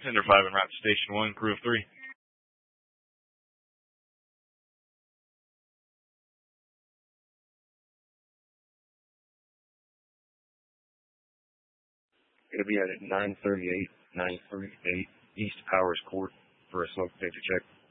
Tender 5 en route to Station 1, crew of 3. Going to be at 938 East Powers Court for a smoke detector check.